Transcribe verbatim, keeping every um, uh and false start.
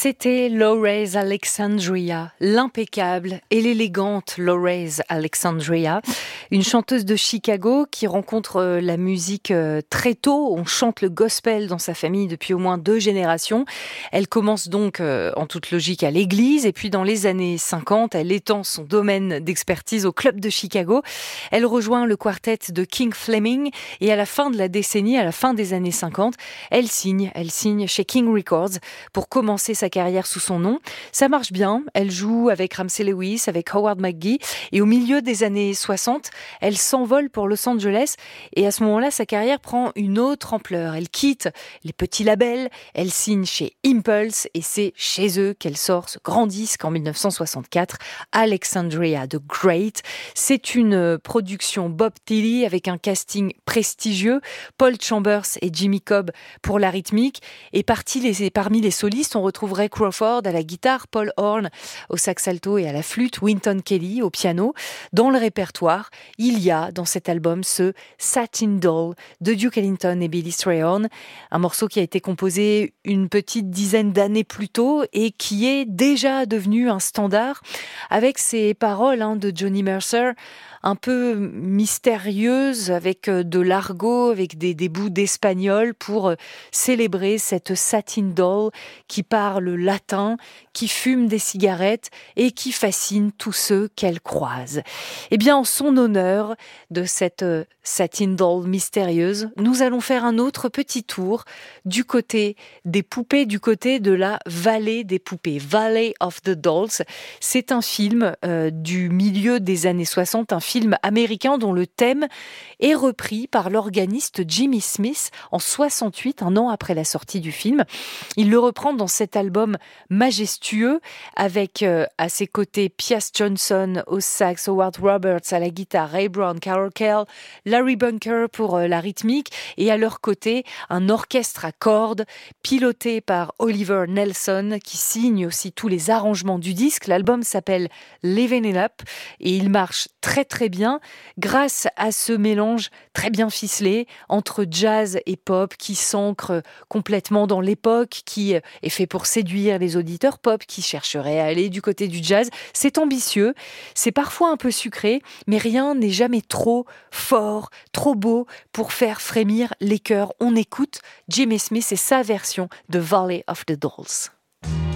C'était Lorraine Alexandria, l'impeccable et l'élégante Lorraine Alexandria, une chanteuse de Chicago qui rencontre la musique très tôt. On chante le gospel dans sa famille depuis au moins deux générations. Elle commence donc en toute logique à l'église et puis dans les années cinquante, elle étend son domaine d'expertise au club de Chicago. Elle rejoint le quartet de King Fleming et à la fin de la décennie, à la fin des années cinquante, elle signe, elle signe chez King Records pour commencer sa carrière sous son nom. Ça marche bien, elle joue avec Ramsey Lewis, avec Howard McGhee et au milieu des années soixante, elle s'envole pour Los Angeles et à ce moment-là, sa carrière prend une autre ampleur. Elle quitte les petits labels, elle signe chez Impulse et c'est chez eux qu'elle sort ce grand disque en dix-neuf cent soixante-quatre, Alexandria the Great. C'est une production Bob Tilly avec un casting prestigieux, Paul Chambers et Jimmy Cobb pour la rythmique et parmi les, parmi les solistes, on retrouve Ray Crawford à la guitare, Paul Horn au sax alto et à la flûte, Wynton Kelly au piano. Dans le répertoire, il y a dans cet album ce Satin Doll de Duke Ellington et Billy Strayhorn, un morceau qui a été composé une petite dizaine d'années plus tôt et qui est déjà devenu un standard avec ces paroles hein, de Johnny Mercer un peu mystérieuses avec de l'argot, avec des, des bouts d'espagnol pour célébrer cette Satin Doll qui parle latin, qui fume des cigarettes et qui fascine tous ceux qu'elle croise. Eh bien, en son honneur de cette Satin Doll mystérieuse, nous allons faire un autre petit tour du côté des poupées, du côté de la vallée des poupées, Valley of the Dolls. C'est un film euh, du milieu des années soixante, un film américain dont le thème est repris par l'organiste Jimmy Smith en soixante-huit, un an après la sortie du film. Il le reprend dans cet album majestueux avec euh, à ses côtés Piers Johnson au sax, Howard Roberts à la guitare, Ray Brown, Carol Cale, Larry Bunker pour euh, la rythmique et à leur côté un orchestre à cordes piloté par Oliver Nelson qui signe aussi tous les arrangements du disque. L'album s'appelle Living It Up et il marche très très bien grâce à ce mélange très bien ficelé entre jazz et pop qui s'ancre complètement dans l'époque, qui est fait pour séduire les auditeurs pop qui chercheraient à aller du côté du jazz. C'est ambitieux, c'est parfois un peu sucré, mais rien n'est jamais trop fort, trop beau pour faire frémir les cœurs. On écoute Jimmy Smith et sa version de Valley of the Dolls.